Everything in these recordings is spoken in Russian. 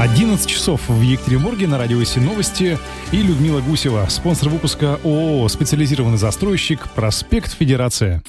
11 часов в Екатеринбурге, на радио СИ новости, и Людмила Гусева, спонсор выпуска ООО «Специализированный застройщик», проспект Федерация.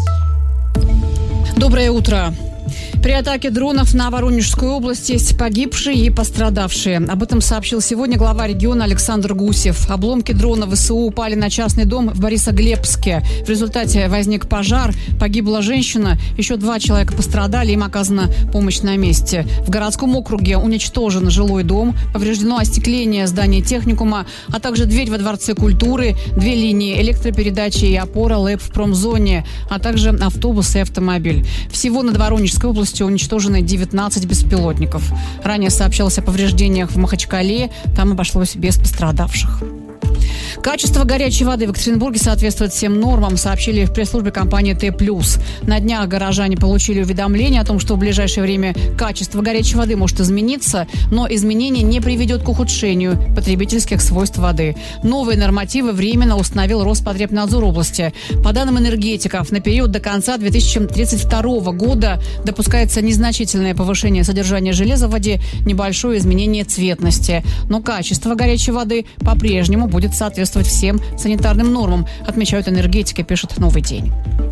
Доброе утро. При атаке дронов на Воронежскую область есть погибшие и пострадавшие. Об этом сообщил сегодня глава региона Александр Гусев. Обломки дрона ВСУ упали на частный дом в Борисоглебске. В результате возник пожар, погибла женщина, еще 2 человека пострадали, им оказана помощь на месте. В городском округе уничтожен жилой дом, повреждено остекление здания техникума, а также дверь во Дворце культуры, 2 линии электропередачи и опора ЛЭП в промзоне, а также автобус и автомобиль. Всего над Воронежской областью уничтожены 19 беспилотников. Ранее сообщалось о повреждениях в Махачкале, там обошлось без пострадавших. Качество горячей воды в Екатеринбурге соответствует всем нормам, сообщили в пресс-службе компании Т+. На днях горожане получили уведомление о том, что в ближайшее время качество горячей воды может измениться, но изменение не приведет к ухудшению потребительских свойств воды. Новые нормативы временно установил Роспотребнадзор области. По данным энергетиков, на период до конца 2032 года допускается незначительное повышение содержания железа в воде, небольшое изменение цветности. Но качество горячей воды по-прежнему будет соответствовать всем санитарным нормам, отмечают энергетики, пишет «Новый день».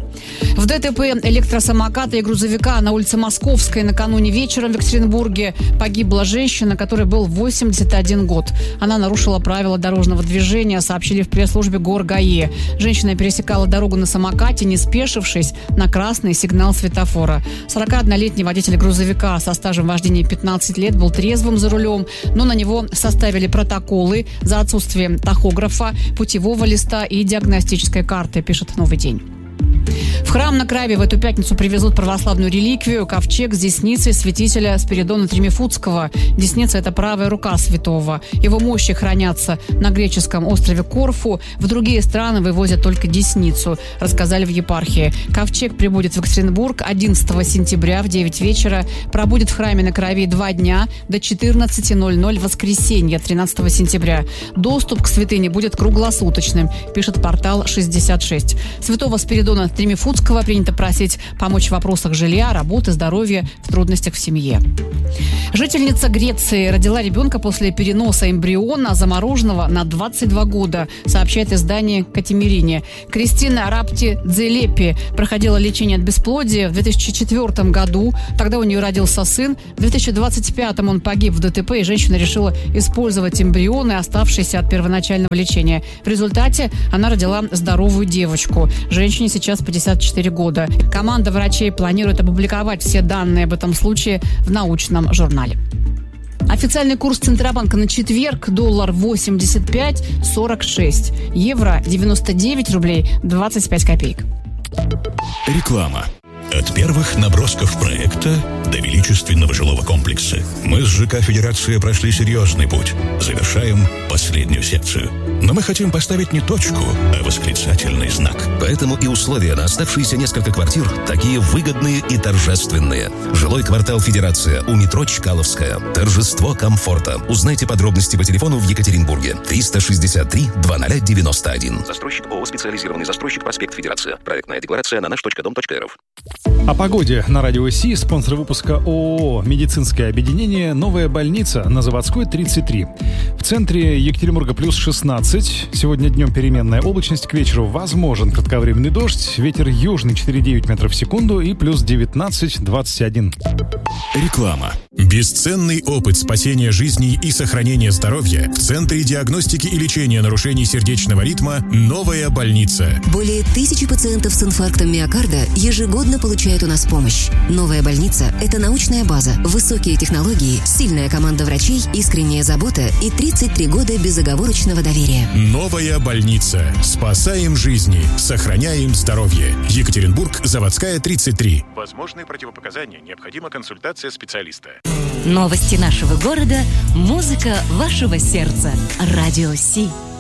В ДТП электросамоката и грузовика на улице Московской накануне вечером в Екатеринбурге погибла женщина, которой был 81 год. Она нарушила правила дорожного движения, сообщили в пресс-службе ГОР-ГАИ. Женщина пересекала дорогу на самокате, не спешившись на красный сигнал светофора. 41-летний водитель грузовика со стажем вождения 15 лет был трезвым за рулем, но на него составили протоколы за отсутствие тахографа, путевого листа и диагностической карты, пишет «Новый день». В храм на Краве в эту пятницу привезут православную реликвию – ковчег с десницей святителя Спиридона Тремифутского. Десница – это правая рука святого. Его мощи хранятся на греческом острове Корфу. В другие страны вывозят только десницу, рассказали в епархии. Ковчег прибудет в Екатеринбург 11 сентября в 9 вечера. Пробудет в храме на Краве 2 дня до 14:00 воскресенья 13 сентября. Доступ к святыне будет круглосуточным, пишет портал 66. Святого Спиридона Тремифутского принято просить помочь в вопросах жилья, работы, здоровья, в трудностях в семье. Жительница Греции родила ребенка после переноса эмбриона, замороженного на 22 года, сообщает издание «Катимирине». Кристина Рапти Дзелепи проходила лечение от бесплодия в 2004 году. Тогда у нее родился сын. В 2025 он погиб в ДТП, и женщина решила использовать эмбрионы, оставшиеся от первоначального лечения. В результате она родила здоровую девочку. Женщине сейчас 54 года. Команда врачей планирует опубликовать все данные об этом случае в научном журнале. Официальный курс Центробанка на четверг: доллар 85,46, евро 99 рублей 25 копеек. Реклама. От первых набросков проекта до величественного жилого комплекса мы с ЖК «Федерация» прошли серьезный путь. Завершаем последнюю секцию. Но мы хотим поставить не точку, а восклицательный знак. Поэтому и условия на оставшиеся несколько квартир такие выгодные и торжественные. Жилой квартал «Федерация» у метро Чкаловская. Торжество комфорта. Узнайте подробности по телефону в Екатеринбурге. 363-2091. Застройщик ООО «Специализированный застройщик», проспект Федерация. Проектная декларация на наш.дом.рф. О погоде на радио СИ, спонсор выпуска ООО «Медицинское объединение», новая больница на Заводской 33. В центре Екатеринбурга плюс 16. Сегодня днем переменная облачность, к вечеру возможен кратковременный дождь, ветер южный 4,9 метров в секунду и плюс 19,21. Реклама. Бесценный опыт спасения жизней и сохранения здоровья в Центре диагностики и лечения нарушений сердечного ритма «Новая больница». Более 1000 пациентов с инфарктом миокарда ежегодно получают у нас помощь. Новая больница – это научная база, высокие технологии, сильная команда врачей, искренняя забота и 33 года безоговорочного доверия. Новая больница. Спасаем жизни, сохраняем здоровье. Екатеринбург, Заводская, 33. Возможные противопоказания. Необходима консультация специалиста. Новости нашего города, музыка вашего сердца. Радио СИ.